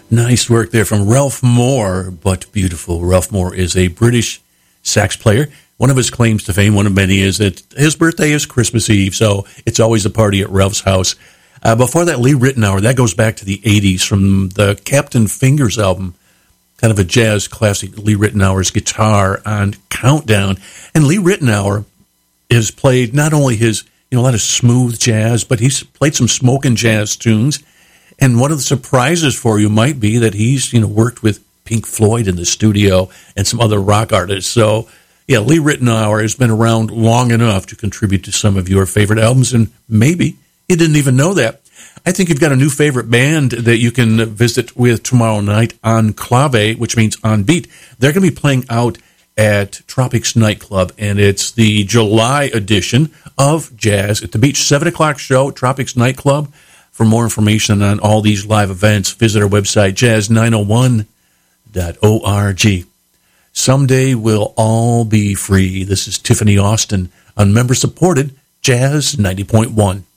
Nice work there from Ralph Moore, but beautiful. Ralph Moore is a British sax player. One of his claims to fame, one of many, is that his birthday is Christmas Eve, so it's always a party at Ralph's house. Before that, Lee Ritenour, that goes back to the 80s from the Captain Fingers album, kind of a jazz classic, Lee Ritenour's guitar on Countdown. And Lee Ritenour has played not only his, a lot of smooth jazz, but he's played some smoking jazz tunes. And one of the surprises for you might be that he's, worked with Pink Floyd in the studio and some other rock artists. So, yeah, Lee Ritenour has been around long enough to contribute to some of your favorite albums, and maybe you didn't even know that. I think you've got a new favorite band that you can visit with tomorrow night on Clave, which means on beat. They're going to be playing out at Tropics Nightclub, and it's the July edition of Jazz at the Beach. 7 o'clock show, Tropics Nightclub. For more information on all these live events, visit our website, jazz901.org. Someday we'll all be free. This is Tiffany Austin on member-supported Jazz 90.1.